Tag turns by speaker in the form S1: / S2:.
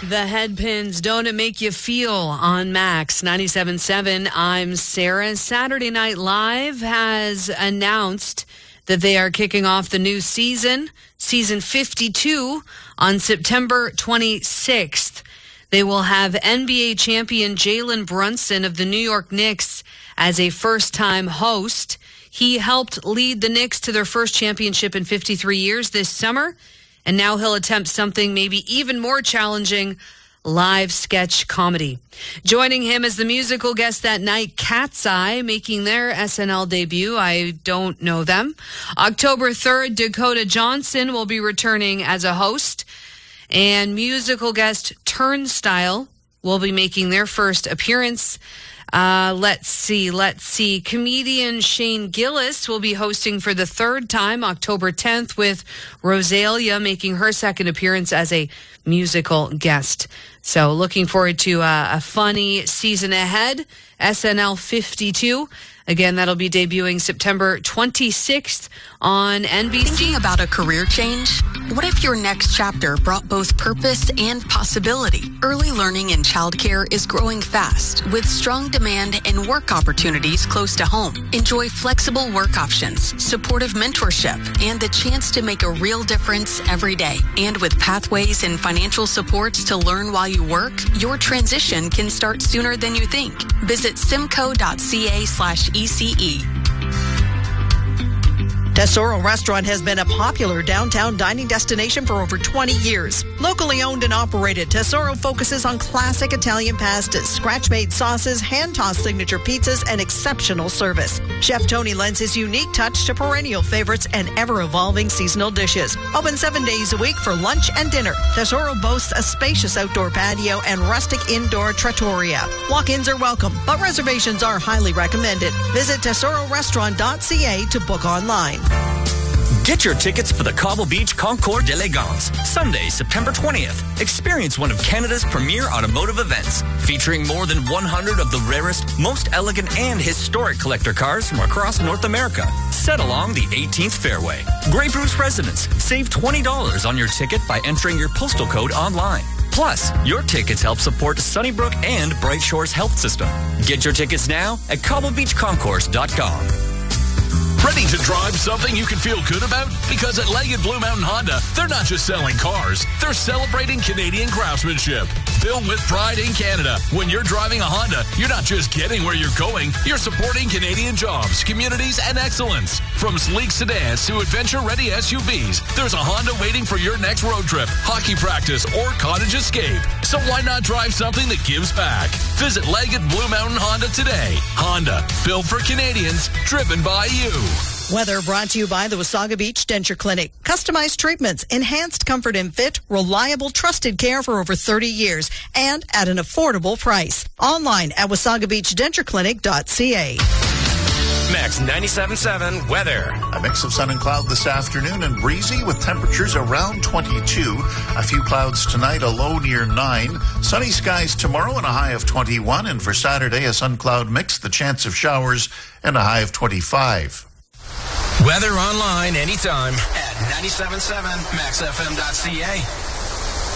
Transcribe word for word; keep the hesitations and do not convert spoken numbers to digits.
S1: The Headpins, Don't It Make You Feel on Max ninety-seven point seven. I'm Sarah. Saturday Night Live has announced that they are kicking off the new season, season fifty-two, on September twenty-sixth. They will have N B A champion Jalen Brunson of the New York Knicks as a first-time host. He helped lead the Knicks to their first championship in fifty-three years this summer. And now he'll attempt something maybe even more challenging, live sketch comedy. Joining him as the musical guest that night, Cat's Eye, making their S N L debut. I don't know them. October third, Dakota Johnson will be returning as a host. And musical guest Turnstile will be making their first appearance. Uh, let's see, let's see. Comedian Shane Gillis will be hosting for the third time, October tenth, with Rosalia making her second appearance as a musical guest. So looking forward to uh, a funny season ahead. S N L fifty-two. Again, that'll be debuting September twenty-sixth on N B C.
S2: Thinking about a career change? What if your next chapter brought both purpose and possibility? Early learning in childcare is growing fast with strong demand and work opportunities close to home. Enjoy flexible work options, supportive mentorship, and the chance to make a real difference every day. And with pathways and financial supports to learn while you work, your transition can start sooner than you think. Visit simco.ca slash ECE.
S3: Tesoro Restaurant has been a popular downtown dining destination for over twenty years. Locally owned and operated, Tesoro focuses on classic Italian pastas, scratch-made sauces, hand-tossed signature pizzas, and exceptional service. Chef Tony lends his unique touch to perennial favorites and ever-evolving seasonal dishes. Open seven days a week for lunch and dinner. Tesoro boasts a spacious outdoor patio and rustic indoor trattoria. Walk-ins are welcome, but reservations are highly recommended. Visit tesoro restaurant dot c a to book online.
S4: Get your tickets for the Cobble Beach Concours d'Elegance, Sunday, September twentieth. Experience one of Canada's premier automotive events, featuring more than one hundred of the rarest, most elegant, and historic collector cars from across North America, set along the eighteenth fairway. Grey Bruce residents, save twenty dollars on your ticket by entering your postal code online. Plus, your tickets help support Sunnybrook and Bright Shores Health System. Get your tickets now at cobble beach concourse dot com.
S5: Ready to drive something you can feel good about? Because at Leggett Blue Mountain Honda, they're not just selling cars, they're celebrating Canadian craftsmanship. Built with pride in Canada. When you're driving a Honda, you're not just getting where you're going, you're supporting Canadian jobs, communities, and excellence. From sleek sedans to adventure-ready S U Vs, there's a Honda waiting for your next road trip, hockey practice, or cottage escape. So why not drive something that gives back? Visit Leggett Blue Mountain Honda today. Honda, built for Canadians, driven by you.
S3: Weather brought to you by the Wasaga Beach Denture Clinic. Customized treatments, enhanced comfort and fit, reliable, trusted care for over thirty years, and at an affordable price. Online at wasaga beach denture clinic dot c a.
S4: Max ninety-seven point seven weather.
S6: A mix of sun and cloud this afternoon and breezy with temperatures around twenty-two. A few clouds tonight, a low near nine. Sunny skies tomorrow and a high of twenty-one. And for Saturday, a sun-cloud mix, the chance of showers, and a high of twenty-five.
S7: Weather online anytime at ninety-seven point seven max f m dot c a.